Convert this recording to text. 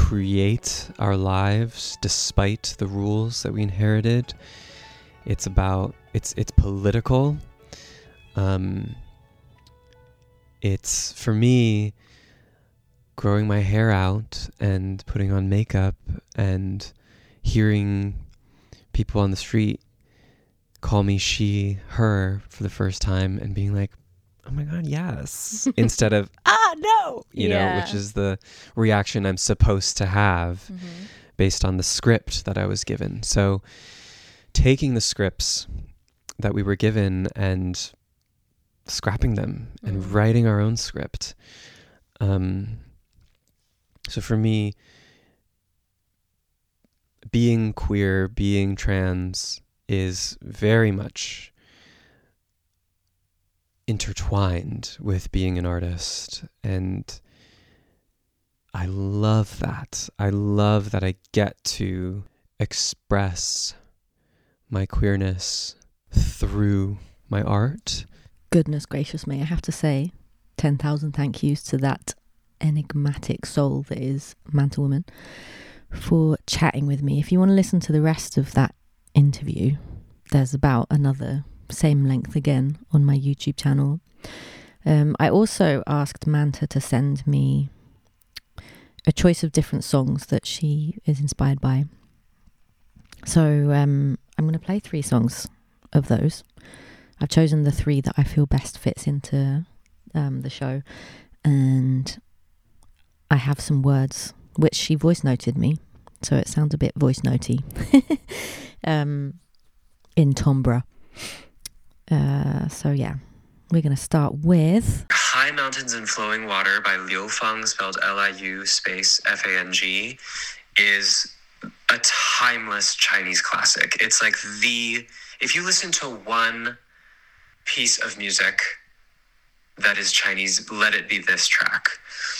create our lives despite the rules that we inherited. It's political. It's, for me, growing my hair out and putting on makeup and hearing people on the street call me she, her for the first time and being like, oh my God, yes. Instead of, no, you know, which is the reaction I'm supposed to have based on the script that I was given. So taking the scripts that we were given and scrapping them and writing our own script. So for me, being queer, being trans is very much intertwined with being an artist. And I love that. I love that I get to express my queerness through my art. Goodness gracious me, I have to say 10,000 thank yous to that enigmatic soul that is Manta Woman for chatting with me. If you want to listen to the rest of that interview, there's about another same length again on my YouTube channel. I also asked Manta to send me a choice of different songs that she is inspired by. So I'm going to play 3 songs of those. I've chosen the 3 that I feel best fits into the show, and I have some words which she voice noted me, so it sounds a bit voice notey in timbre. So yeah, we're going to start with High Mountains and Flowing Water by Liu Fang, spelled Liu space Fang, is a timeless Chinese classic. It's like if you listen to one piece of music that is Chinese, let it be this track.